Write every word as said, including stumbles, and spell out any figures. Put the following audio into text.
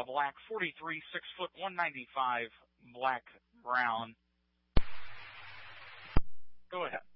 a black forty-three, six foot, one ninety-five, black brown. Go ahead.